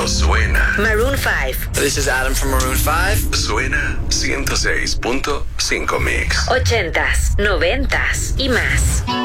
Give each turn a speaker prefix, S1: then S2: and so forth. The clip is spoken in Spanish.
S1: Solo suena.
S2: Maroon 5.
S3: This is Adam from Maroon 5.
S1: Suena 106.5 Mix.
S2: 80s, 90s y más.